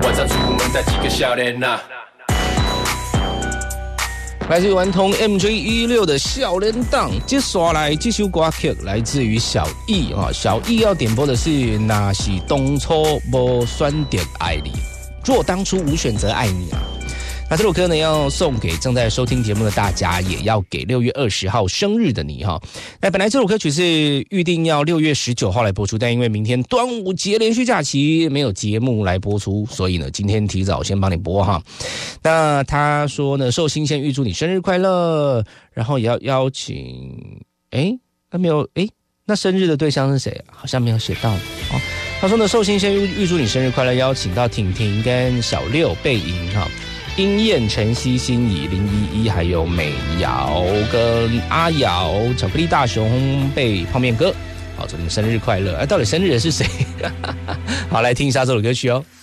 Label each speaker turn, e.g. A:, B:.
A: 晚上出门带几个笑脸呐。
B: 来自于顽童 MJ16的笑脸档，接下来这首歌曲来自于小易啊，小易要点播的是那是当初没选择爱你，若当初无选择爱你啊。那这首歌呢，要送给正在收听节目的大家，也要给6月20号生日的你哈。那本来这首歌曲是预定要6月19号来播出，但因为明天端午节连续假期没有节目来播出，所以呢，今天提早先帮你播哈。那他说呢，寿星先预祝你生日快乐，然后也要邀请，那没有那生日的对象是谁？好像没有写到哦。他说呢，寿星先预祝你生日快乐，邀请到婷婷跟小六背影哈。殷燕、晨曦、心怡、林依依，还有美瑶跟阿瑶，巧克力大熊被泡面哥，好，祝你们生日快乐！到底生日的是谁？好，来听一下这首歌曲哦。